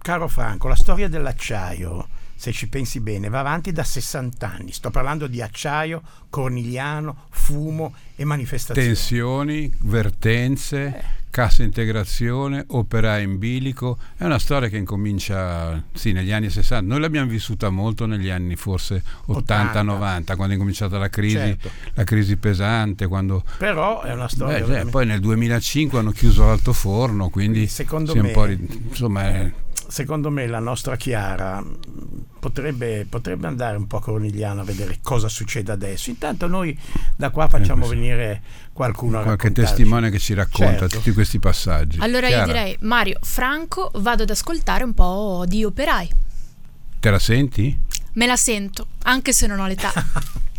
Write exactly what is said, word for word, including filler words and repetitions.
caro Franco, la storia dell'acciaio, se ci pensi bene, va avanti da sessanta anni. Sto parlando di acciaio, Cornigliano, fumo e manifestazioni. Tensioni, vertenze, eh. cassa integrazione, operai in bilico. È una storia che incomincia sì negli anni sessanta. Noi l'abbiamo vissuta molto negli anni forse ottanta novanta, quando è cominciata la crisi, certo. la crisi pesante. Quando... Però è una storia. Beh, veramente... Poi nel duemilacinque hanno chiuso l'altoforno, quindi secondo si è me, un po' ri... insomma. È... Secondo me la nostra Chiara potrebbe, potrebbe andare un po' a Cornigliano a vedere cosa succede adesso. Intanto noi da qua facciamo venire qualcuno a qualche raccontarci. testimone che ci racconta certo. tutti questi passaggi. Allora Chiara, io direi, Mario, Franco, vado ad ascoltare un po' di operai. te la senti? Me la sento, anche se non ho l'età.